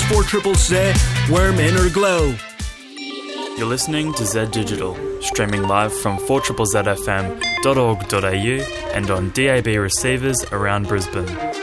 4ZZZ, Worm Inner Glow. You're listening to Z Digital, streaming live from 4ZZZFM.org.au and on DAB receivers around Brisbane.